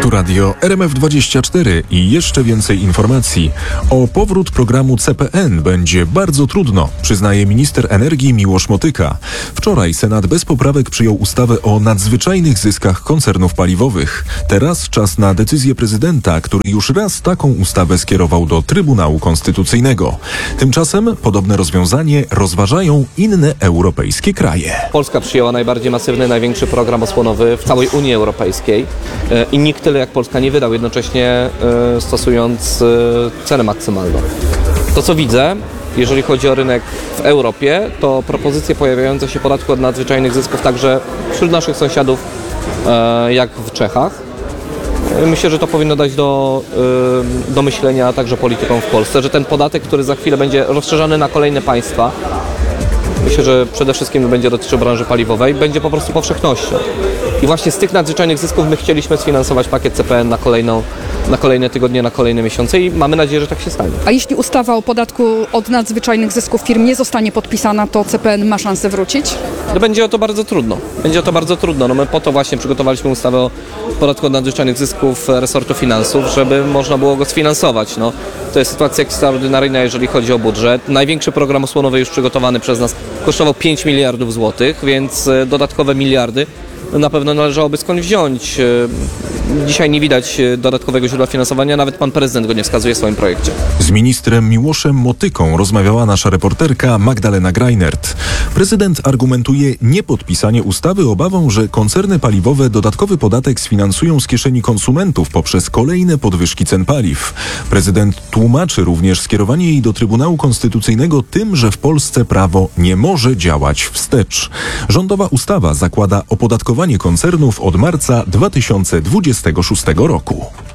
Tu radio RMF24 i jeszcze więcej informacji. O powrót programu CPN będzie bardzo trudno, przyznaje minister energii Miłosz Motyka. Wczoraj Senat bez poprawek przyjął ustawę o nadzwyczajnych zyskach koncernów paliwowych. Teraz czas na decyzję prezydenta, który już raz taką ustawę skierował do Trybunału Konstytucyjnego. Tymczasem podobne rozwiązanie rozważają inne europejskie kraje. Polska przyjęła najbardziej masywny, największy program osłonowy w całej Unii Europejskiej i nikt tyle jak Polska nie wydał, jednocześnie stosując cenę maksymalną. To co widzę, jeżeli chodzi o rynek w Europie, to propozycje pojawiające się podatku od nadzwyczajnych zysków także wśród naszych sąsiadów, jak w Czechach. Myślę, że to powinno dać do myślenia także politykom w Polsce, że ten podatek, który za chwilę będzie rozszerzany na kolejne państwa, myślę, że przede wszystkim będzie dotyczył branży paliwowej, będzie po prostu powszechnością. I właśnie z tych nadzwyczajnych zysków my chcieliśmy sfinansować pakiet CPN na kolejne tygodnie, na kolejne miesiące i mamy nadzieję, że tak się stanie. A jeśli ustawa o podatku od nadzwyczajnych zysków firm nie zostanie podpisana, to CPN ma szansę wrócić? No będzie o to bardzo trudno. No my po to właśnie przygotowaliśmy ustawę o podatku od nadzwyczajnych zysków resortu finansów, żeby można było go sfinansować. No, to jest sytuacja ekstraordynaryjna, jeżeli chodzi o budżet. Największy program osłonowy już przygotowany przez nas kosztował 5 miliardów złotych, więc dodatkowe miliardy na pewno należałoby skąd wziąć. Dzisiaj nie widać dodatkowego źródła finansowania, nawet pan prezydent go nie wskazuje w swoim projekcie. Z ministrem Miłoszem Motyką rozmawiała nasza reporterka Magdalena Greinert. Prezydent argumentuje niepodpisanie ustawy obawą, że koncerny paliwowe dodatkowy podatek sfinansują z kieszeni konsumentów poprzez kolejne podwyżki cen paliw. Prezydent tłumaczy również skierowanie jej do Trybunału Konstytucyjnego tym, że w Polsce prawo nie może działać wstecz. Rządowa ustawa zakłada opodatkowanie koncernów od marca 2026 roku.